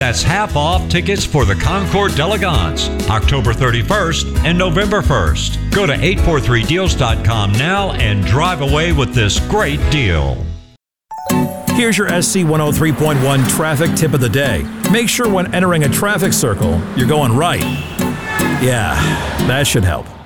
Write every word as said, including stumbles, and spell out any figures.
That's half off tickets for the Concord D'Elegance, October thirty-first and November first. Go to eight four three deals dot com now and drive away with this great deal. Here's your S C one oh three point one traffic tip of the day. Make sure when entering a traffic circle, you're going right. Yeah, that should help.